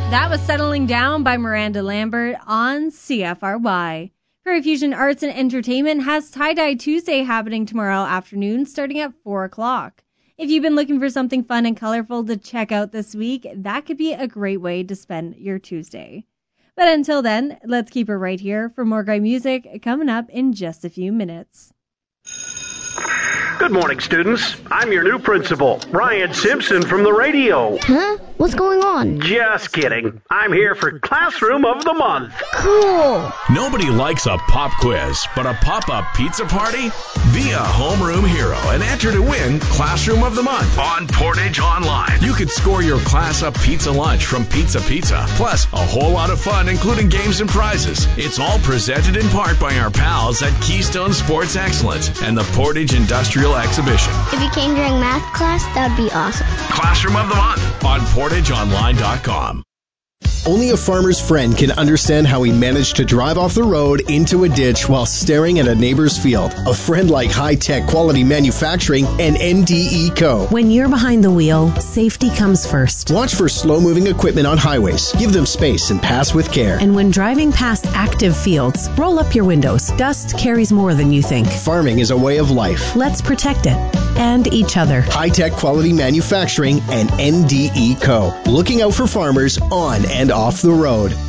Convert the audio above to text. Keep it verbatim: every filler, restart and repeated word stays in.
That was Settling Down by Miranda Lambert on C F R Y. Prairie Fusion Arts and Entertainment has Tie-Dye Tuesday happening tomorrow afternoon starting at four o'clock. If you've been looking for something fun and colorful to check out this week, that could be a great way to spend your Tuesday. But until then, let's keep it right here for more great music coming up in just a few minutes. Good morning, students. I'm your new principal, Ryan Simpson from the radio. Huh? What's going on? Just kidding. I'm here for Classroom of the Month. Cool. Nobody likes a pop quiz, but a pop-up pizza party? Be a homeroom hero and enter to win Classroom of the Month on Portage Online. You could score your class-up pizza lunch from Pizza Pizza, plus a whole lot of fun, including games and prizes. It's all presented in part by our pals at Keystone Sports Excellence and the Portage Industrial Exhibition. If you came during math class, that'd be awesome. Classroom of the Month on portage online dot com. Only a farmer's friend can understand how he managed to drive off the road into a ditch while staring at a neighbor's field. A friend like High Tech Quality Manufacturing and N D E Co. When you're behind the wheel, safety comes first. Watch for slow-moving equipment on highways. Give them space and pass with care. And when driving past active fields, roll up your windows. Dust carries more than you think. Farming is a way of life. Let's protect it and each other. High Tech Quality Manufacturing and N D E Co. Looking out for farmers on and off the road.